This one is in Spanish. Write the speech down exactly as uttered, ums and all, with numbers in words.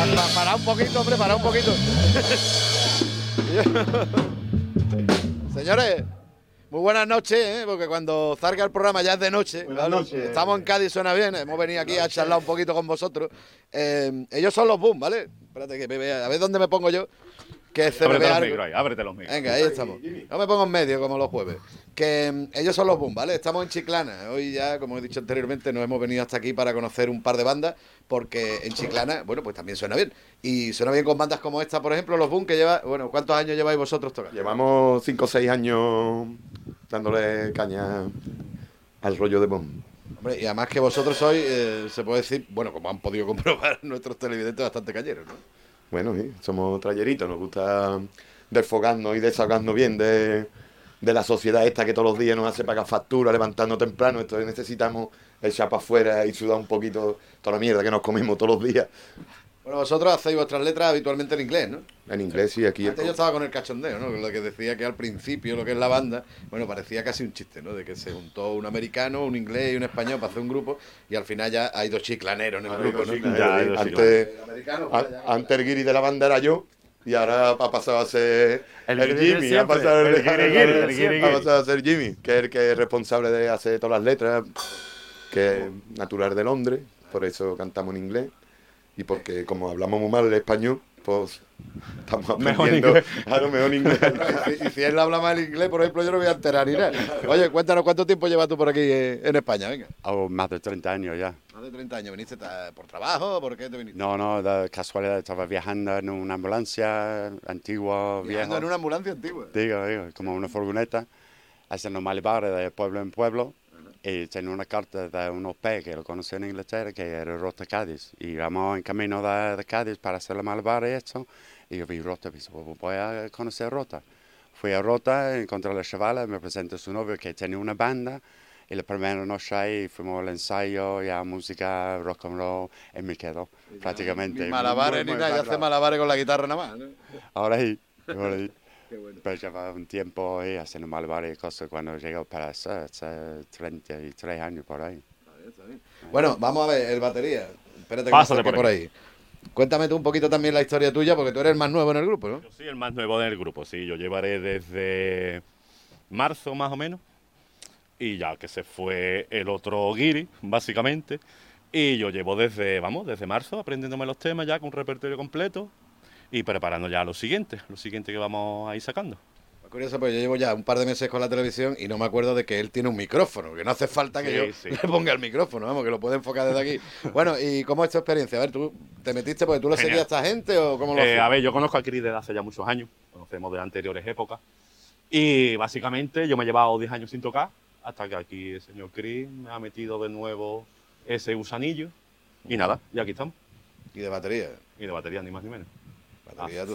pa, para un poquito, hombre, para un poquito. Señores, muy buenas noches, ¿eh? Porque cuando salga el programa ya es de noche. Buenas ¿vale? noches. Estamos en Cádiz, suena bien. Hemos venido aquí a charlar un poquito con vosotros. Eh, ellos son los Boom, ¿vale? Espérate que me vea. A ver dónde me pongo yo. Que se me Ábrete vea los algo. micros ahí, ábrete los micros. Venga, ahí estamos. No me pongo en medio como los jueves. Que mm, ellos son los Boom, ¿vale? Estamos en Chiclana. Hoy ya, como he dicho anteriormente, nos hemos venido hasta aquí para conocer un par de bandas. Porque en Chiclana, bueno, pues también suena bien. Y suena bien con bandas como esta, por ejemplo, los Boom, que lleva. Bueno, ¿cuántos años lleváis vosotros tocando? Llevamos cinco o seis años dándole caña al rollo de Boom. Hombre, y además que vosotros sois, eh, se puede decir, bueno, como han podido comprobar nuestros televidentes, bastante cañeros, ¿no? Bueno, sí, somos trayeritos, nos gusta desfogarnos y desahogarnos bien de, de la sociedad esta que todos los días nos hace pagar facturas, levantando temprano. Entonces necesitamos echar para afuera y sudar un poquito toda la mierda que nos comemos todos los días. Bueno, vosotros hacéis vuestras letras habitualmente en inglés, ¿no? En inglés y aquí. Antes yo estaba con el cachondeo, ¿no? Lo que decía que al principio lo que es la banda, bueno, parecía casi un chiste, ¿no? De que se juntó un americano, un inglés y un español para hacer un grupo y al final ya hay dos chiclaneros en el grupo, ¿no? Ya, hay dos Antes, Americanos, a- ya. antes el guiri de la banda era yo y ahora ha pasado a ser El el, guiri Jimmy. siempre, Ha pasado, el guiri guiri, el guiri ha guiri. pasado a ser Jimmy, que es el que es responsable de hacer todas las letras, que es natural de Londres, por eso cantamos en inglés. Y porque como hablamos muy mal el español, pues estamos Mejor aprendiendo inglés. a lo mejor inglés. Y si, y si él habla mal inglés, por ejemplo, yo no voy a enterar ni nada. Oye, cuéntanos cuánto tiempo llevas tú por aquí eh, en España, venga. Oh, más de treinta años ya. Más de treinta años. ¿Viniste ta- por trabajo? ¿Por qué te viniste? No, no, de casualidad estaba viajando en una ambulancia antigua, Viajando vieja. en una ambulancia antigua. Digo, digo, como una furgoneta, haciendo malabares de pueblo en pueblo. Y tenía una carta de un O P que lo conocí en Inglaterra, que era Rota Cádiz. Y íbamos en camino de, de Cádiz para hacer la malabares y esto. Y yo vi Rota y dije, pues voy a conocer Rota. Fui a Rota, encontré a la chavala, me presenté a su novio que tenía una banda. Y la primera noche ahí fuimos al ensayo, ya música, rock and roll, y me quedó prácticamente. Ni malabares Muy, ni muy nada, ya hace bárbaro. malabares con la guitarra nada más, ¿no? Ahora sí, ahora sí. Qué bueno. Pero lleva un tiempo ahí haciendo malabares y cosas cuando llegó para eso, hace treinta y tres años por ahí. Bueno, vamos a ver, el batería. Espérate que Pásate me acerque por por ahí. Cuéntame tú un poquito también la historia tuya, porque tú eres el más nuevo en el grupo, ¿no? Yo soy el más nuevo del grupo, sí. Yo llevaré desde marzo más o menos. Y ya que se fue el otro guiri, básicamente. Y yo llevo desde, vamos, desde marzo aprendiéndome los temas ya con un repertorio completo. Y preparando ya lo siguiente, lo siguiente que vamos a ir sacando. Es curioso, pues yo llevo ya un par de meses con la televisión y no me acuerdo de que él tiene un micrófono, que no hace falta que Sí, yo sí. le ponga el micrófono, vamos, que lo puede enfocar desde aquí. Bueno, ¿y cómo es tu experiencia? A ver, ¿tú te metiste porque tú le Genial. seguías a esta gente o cómo lo Eh, hacías? a ver, yo conozco a Chris desde hace ya muchos años, conocemos de anteriores épocas. Y básicamente yo me he llevado diez años sin tocar, hasta que aquí el señor Chris me ha metido de nuevo ese gusanillo. Y nada, y aquí estamos. Y de batería. Y de batería, ni más ni menos. Batería, tú